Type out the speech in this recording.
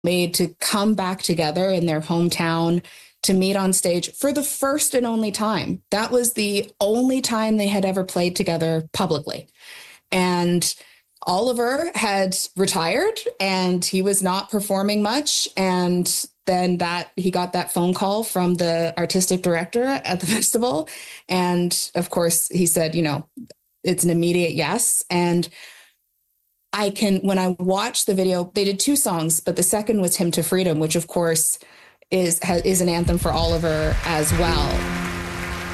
made to come back together in their hometown to meet on stage for the first and only time. That was the only time they had ever played together publicly. And Oliver had retired and he was not performing much. And then he got that phone call from the artistic director at the festival. And of course, he said, it's an immediate yes. And when I watched the video, they did 2 songs, but the second was Hymn to Freedom, which of course is an anthem for Oliver as well.